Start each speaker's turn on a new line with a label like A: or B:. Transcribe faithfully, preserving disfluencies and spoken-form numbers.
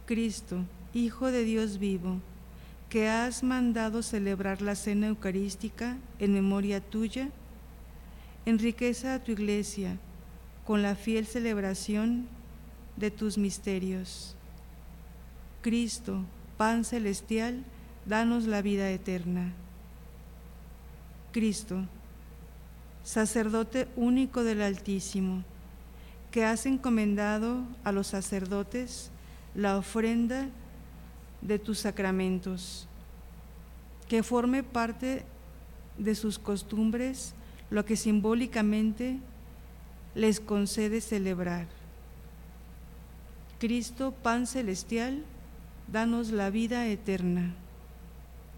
A: Cristo, Hijo de Dios vivo, que has mandado celebrar la cena eucarística en memoria tuya, enriquece a tu Iglesia con la fiel celebración de tus misterios. Cristo, pan celestial, danos la vida eterna. Cristo, sacerdote único del Altísimo, que has encomendado a los sacerdotes la ofrenda de tus sacramentos, que forme parte de sus costumbres lo que simbólicamente les concede celebrar. Cristo, pan celestial, danos la vida eterna.